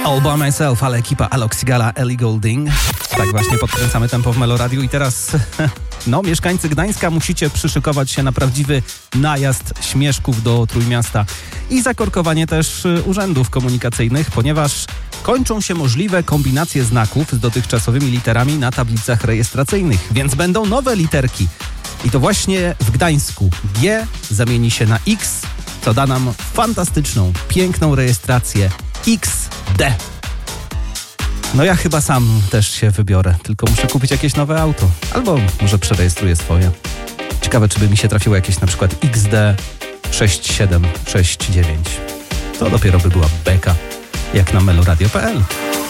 All by myself, ale ekipa Alok Sigala, Ellie Goulding. Tak właśnie podkręcamy tempo w Meloradiu i teraz, mieszkańcy Gdańska musicie przyszykować się na prawdziwy najazd śmieszków do Trójmiasta i zakorkowanie też urzędów komunikacyjnych, ponieważ kończą się możliwe kombinacje znaków z dotychczasowymi literami na tablicach rejestracyjnych, więc będą nowe literki. I to właśnie w Gdańsku G zamieni się na X, co da nam fantastyczną, piękną rejestrację XD. Ja chyba sam też się wybiorę, tylko muszę kupić jakieś nowe auto. Albo może przerejestruję swoje. Ciekawe, czy by mi się trafiło jakieś na przykład XD6769. To dopiero by była beka, jak na meloradio.pl.